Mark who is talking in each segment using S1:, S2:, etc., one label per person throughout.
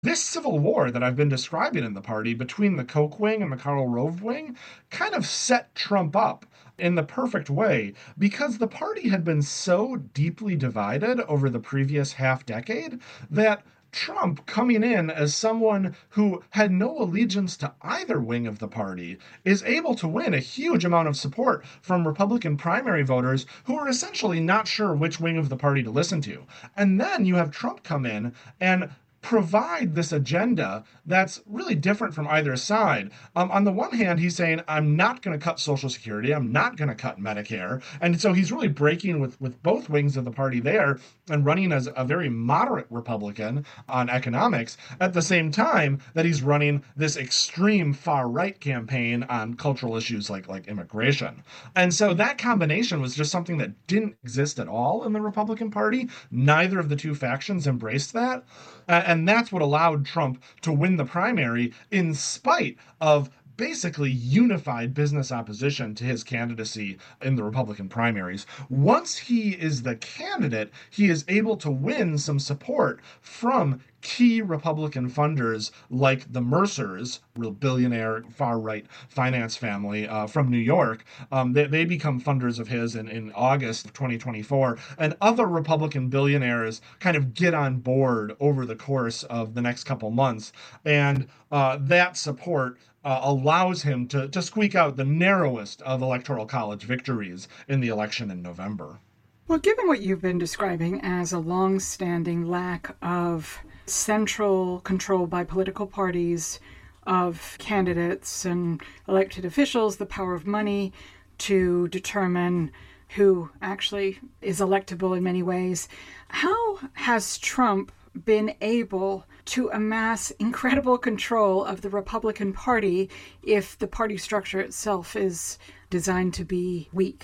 S1: This civil war that I've been describing in the party between the Koch wing and the Karl Rove wing kind of set Trump up in the perfect way because the party had been so deeply divided over the previous half decade that Trump coming in as someone who had no allegiance to either wing of the party is able to win a huge amount of support from Republican primary voters who are essentially not sure which wing of the party to listen to. And then you have Trump come in and provide this agenda that's really different from either side. On the one hand, he's saying, I'm not going to cut Social Security, I'm not going to cut Medicare. And so he's really breaking with both wings of the party there and running as a very moderate Republican on economics at the same time that he's running this extreme far right campaign on cultural issues like immigration. And so that combination was just something that didn't exist at all in the Republican Party. Neither of the two factions embraced that. And that's what allowed Trump to win the primary in spite of basically unified business opposition to his candidacy in the Republican primaries. Once he is the candidate, he is able to win some support from key Republican funders like the Mercers, real billionaire far right finance family from New York. They become funders of his in August of 2024. And other Republican billionaires kind of get on board over the course of the next couple months. And that support allows him to squeak out the narrowest of electoral college victories in the election in November.
S2: Well, given what you've been describing as a long-standing lack of central control by political parties of candidates and elected officials, the power of money to determine who actually is electable in many ways, how has Trump been able to amass incredible control of the Republican Party if the party structure itself is designed to be weak?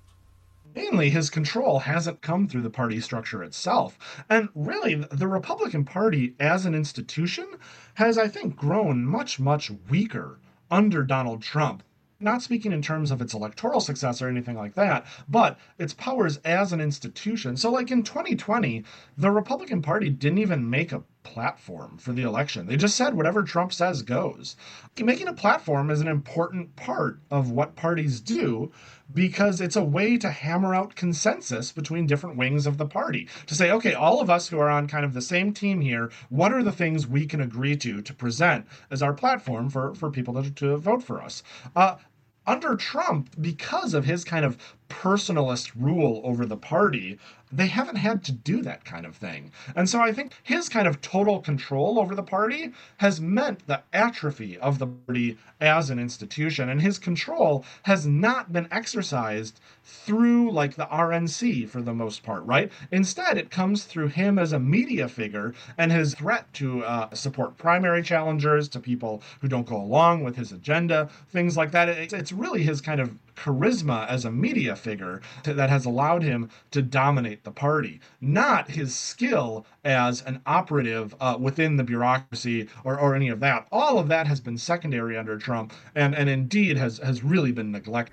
S1: Mainly, his control hasn't come through the party structure itself. And really, the Republican Party as an institution has, I think, grown much, much weaker under Donald Trump. Not speaking in terms of its electoral success or anything like that, but its powers as an institution. So, like in 2020, the Republican Party didn't even make a platform for the election. They just said whatever Trump says goes. Making a platform is an important part of what parties do because it's a way to hammer out consensus between different wings of the party. To say, okay, all of us who are on kind of the same team here, what are the things we can agree to present as our platform for people to vote for us? Under Trump, because of his kind of personalist rule over the party, they haven't had to do that kind of thing. And so I think his kind of total control over the party has meant the atrophy of the party as an institution. And his control has not been exercised through like the RNC for the most part, right? Instead, it comes through him as a media figure and his threat to support primary challengers, to people who don't go along with his agenda, things like that. It's really his kind of charisma as a media figure that has allowed him to dominate the party, not his skill as an operative within the bureaucracy or any of that. All of that has been secondary under Trump and indeed has really been neglected.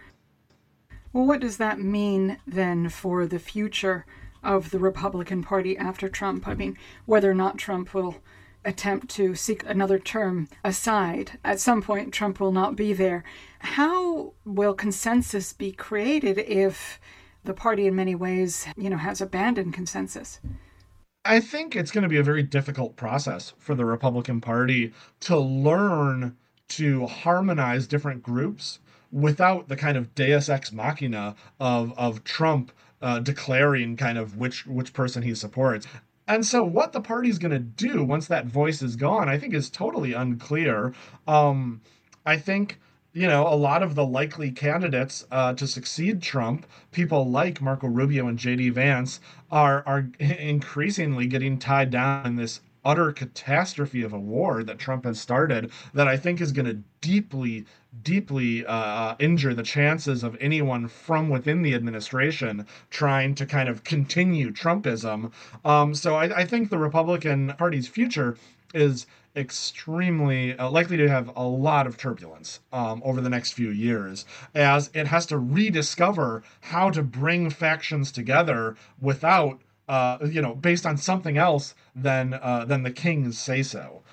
S2: Well, what does that mean then for the future of the Republican Party after Trump? I mean, whether or not Trump will attempt to seek another term aside, at some point Trump will not be there. How will consensus be created if the party in many ways, has abandoned consensus?
S1: I think it's going to be a very difficult process for the Republican Party to learn to harmonize different groups without the kind of deus ex machina of Trump declaring kind of which person he supports. And so, what the party's going to do once that voice is gone, I think, is totally unclear. I think, a lot of the likely candidates to succeed Trump, people like Marco Rubio and J.D. Vance, are increasingly getting tied down in this utter catastrophe of a war that Trump has started that I think is going to deeply, deeply injure the chances of anyone from within the administration trying to kind of continue Trumpism. So I think the Republican Party's future is extremely likely to have a lot of turbulence over the next few years as it has to rediscover how to bring factions together without based on something else than the king's say so.